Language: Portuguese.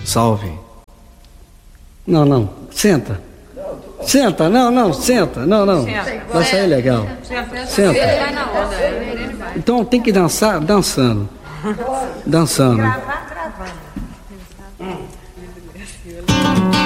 Salve. Não, senta. Senta, não, senta. Não. Vai sair legal. Senta. Então tem que dançar dançando. Dançando.